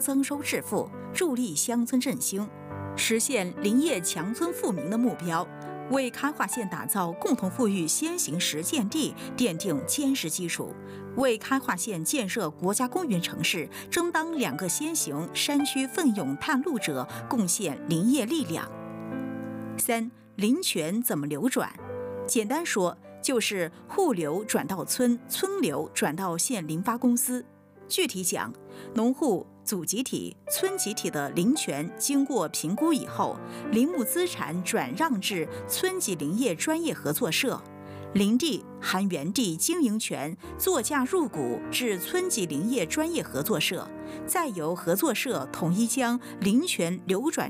增收致富，助力乡村振兴，实现林业强村富民的目标，为开化县打造共同富裕先行实践地奠定坚实基础，为开化县建设国家公园城市争当2个先行山区奋勇探路者贡献林业力量。3、林权怎么流转？简单说，就是户流转到村，村流转到县林发公司。具体讲，农户、组集体、村集体的林权经过评估以后，林木资产转让至村级林业专业合作社，林地含原地经营权作价入股至村级林业专业合作社，再由合作社统一将林权流转